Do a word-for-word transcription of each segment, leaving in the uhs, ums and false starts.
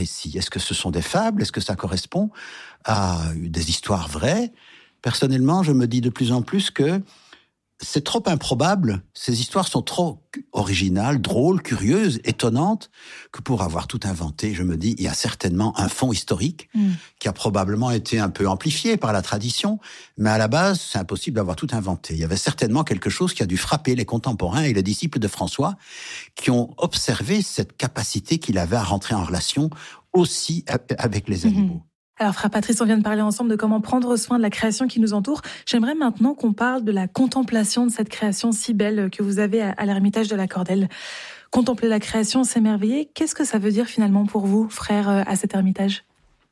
récits. Est-ce que ce sont des fables? Est-ce que ça correspond à des histoires vraies? Personnellement, je me dis de plus en plus que c'est trop improbable, ces histoires sont trop originales, drôles, curieuses, étonnantes, que pour avoir tout inventé, je me dis, il y a certainement un fond historique mmh. qui a probablement été un peu amplifié par la tradition, mais à la base, c'est impossible d'avoir tout inventé. Il y avait certainement quelque chose qui a dû frapper les contemporains et les disciples de François, qui ont observé cette capacité qu'il avait à rentrer en relation aussi avec les animaux. Mmh. Alors, frère Patrice, on vient de parler ensemble de comment prendre soin de la création qui nous entoure. J'aimerais maintenant qu'on parle de la contemplation de cette création si belle que vous avez à l'Ermitage de la Cordelle. Contempler la création, s'émerveiller, qu'est-ce que ça veut dire finalement pour vous, frère, à cet Ermitage?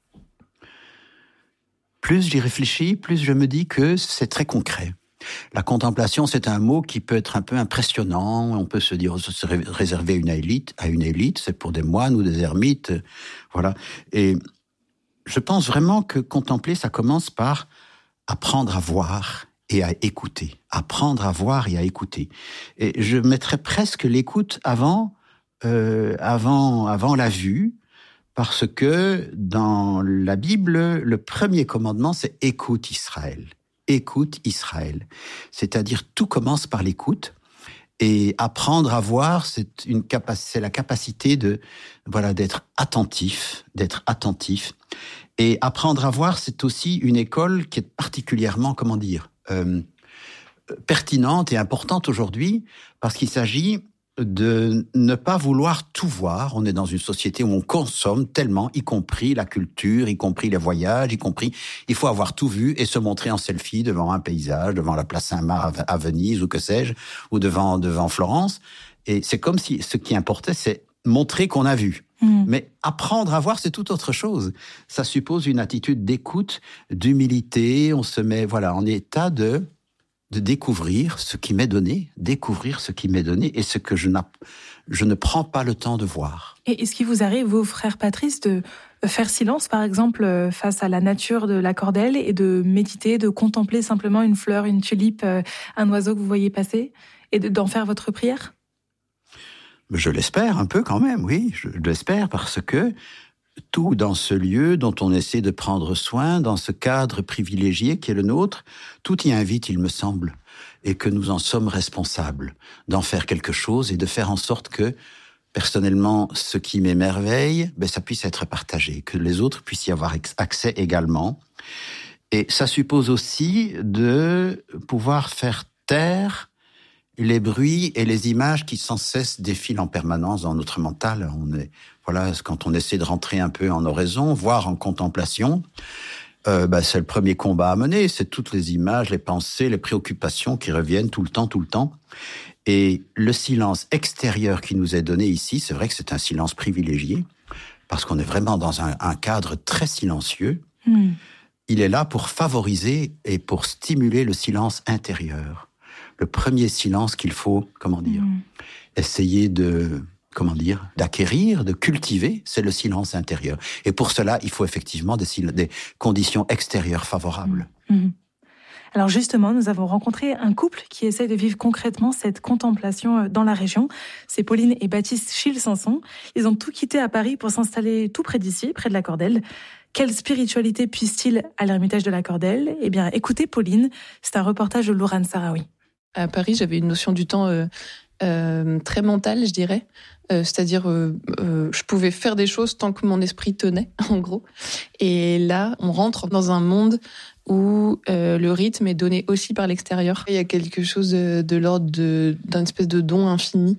Plus j'y réfléchis, plus je me dis que c'est très concret. La contemplation, c'est un mot qui peut être un peu impressionnant. On peut se dire, se réserver une élite, à une élite, c'est pour des moines ou des ermites, voilà. Et je pense vraiment que contempler, ça commence par apprendre à voir et à écouter. Apprendre à voir et à écouter. Et je mettrais presque l'écoute avant, euh, avant, avant la vue, parce que dans la Bible, le premier commandement, c'est « écoute Israël ». Écoute Israël. C'est-à-dire, tout commence par l'écoute. Et apprendre à voir, c'est une capacité, c'est la capacité de, voilà, d'être attentif, d'être attentif. Et apprendre à voir, c'est aussi une école qui est particulièrement, comment dire, euh, pertinente et importante aujourd'hui, parce qu'il s'agit de ne pas vouloir tout voir. On est dans une société où on consomme tellement, y compris la culture, y compris les voyages, y compris... Il faut avoir tout vu et se montrer en selfie devant un paysage, devant la place Saint-Marc à Venise, ou que sais-je, ou devant, devant Florence. Et c'est comme si ce qui importait, c'est montrer qu'on a vu. Mmh. Mais apprendre à voir, c'est tout autre chose. Ça suppose une attitude d'écoute, d'humilité. On se met, voilà, en état de... de découvrir ce qui m'est donné, découvrir ce qui m'est donné et ce que je, je ne prends pas le temps de voir. Et est-ce qu'il vous arrive, vous, frère Patrice, de faire silence, par exemple, face à la nature de la Cordelle et de méditer, de contempler simplement une fleur, une tulipe, un oiseau que vous voyez passer et d'en faire votre prière? Je l'espère un peu quand même, oui, je l'espère parce que tout dans ce lieu dont on essaie de prendre soin, dans ce cadre privilégié qui est le nôtre, tout y invite, il me semble, et que nous en sommes responsables, d'en faire quelque chose et de faire en sorte que, personnellement, ce qui m'émerveille, ben, ça puisse être partagé, que les autres puissent y avoir accès également. Et ça suppose aussi de pouvoir faire taire les bruits et les images qui sans cesse défilent en permanence dans notre mental. On est, voilà, quand on essaie de rentrer un peu en oraison, voire en contemplation, euh, bah, c'est le premier combat à mener. C'est toutes les images, les pensées, les préoccupations qui reviennent tout le temps, tout le temps. Et le silence extérieur qui nous est donné ici, c'est vrai que c'est un silence privilégié, parce qu'on est vraiment dans un, un cadre très silencieux. Mmh. Il est là pour favoriser et pour stimuler le silence intérieur. Le premier silence qu'il faut, comment dire, mmh. essayer de, comment dire, d'acquérir, de cultiver, c'est le silence intérieur. Et pour cela, il faut effectivement des, des conditions extérieures favorables. Mmh. Alors justement, nous avons rencontré un couple qui essaie de vivre concrètement cette contemplation dans la région. C'est Pauline et Baptiste Chilsanson. Ils ont tout quitté à Paris pour s'installer tout près d'ici, près de la Cordelle. Quelle spiritualité puise-t-il à l'Ermitage de la Cordelle? Eh bien, écoutez Pauline, c'est un reportage de Lourane Sarawi. À Paris, j'avais une notion du temps euh, euh, très mentale, je dirais. Euh, c'est-à-dire, euh, euh, je pouvais faire des choses tant que mon esprit tenait, en gros. Et là, on rentre dans un monde où euh, le rythme est donné aussi par l'extérieur. Il y a quelque chose de, de l'ordre de, d'un espèce de don infini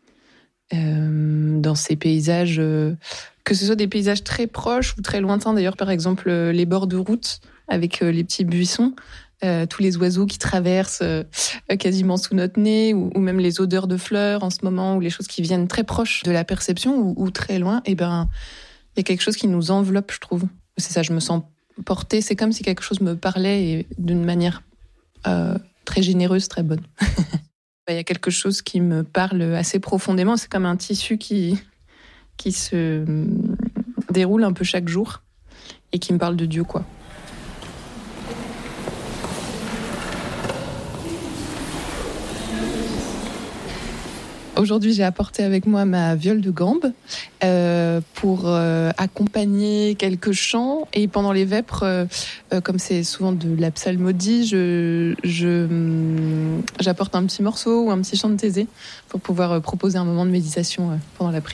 euh, dans ces paysages, euh, que ce soit des paysages très proches ou très lointains. D'ailleurs, par exemple, les bords de route avec euh, les petits buissons. Euh, tous les oiseaux qui traversent euh, quasiment sous notre nez, ou, ou même les odeurs de fleurs en ce moment, ou les choses qui viennent très proches de la perception ou, ou très loin, et ben il y a quelque chose qui nous enveloppe, je trouve. C'est ça, je me sens portée, c'est comme si quelque chose me parlait et d'une manière euh, très généreuse, très bonne. Il y a quelque chose qui me parle assez profondément, c'est comme un tissu qui, qui se déroule un peu chaque jour et qui me parle de Dieu, quoi. Aujourd'hui, j'ai apporté avec moi ma viole de gambe euh, pour euh, accompagner quelques chants. Et pendant les vêpres, euh, euh, comme c'est souvent de la psalmodie, je, je, hum, j'apporte un petit morceau ou un petit chant de thésée pour pouvoir euh, proposer un moment de méditation euh, pendant la prière.